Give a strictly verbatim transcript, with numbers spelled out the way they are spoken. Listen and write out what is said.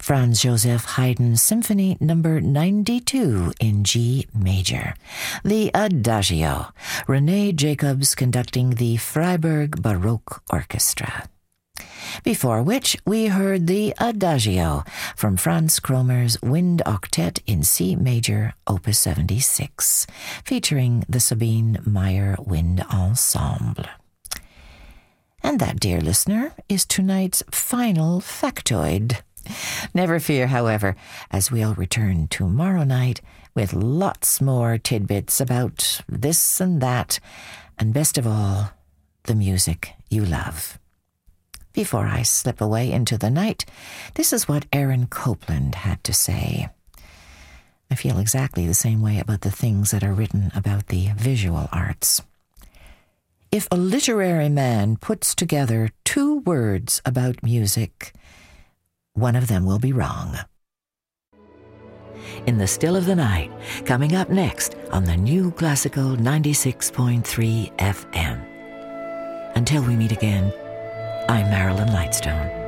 Franz Joseph Haydn Symphony Number ninety-two in G major. The Adagio, René Jacobs conducting the Freiburg Baroque Orchestra. Before which we heard the Adagio from Franz Kromer's Wind Octet in C major, Opus seventy-six, featuring the Sabine Meyer Wind Ensemble. And that, dear listener, is tonight's final factoid. Never fear, however, as we'll return tomorrow night with lots more tidbits about this and that, and best of all, the music you love. Before I slip away into the night, this is what Aaron Copland had to say. I feel exactly the same way about the things that are written about the visual arts. If a literary man puts together two words about music, one of them will be wrong. In the Still of the Night, coming up next on the New Classical ninety-six point three F M. Until we meet again, I'm Marilyn Lightstone.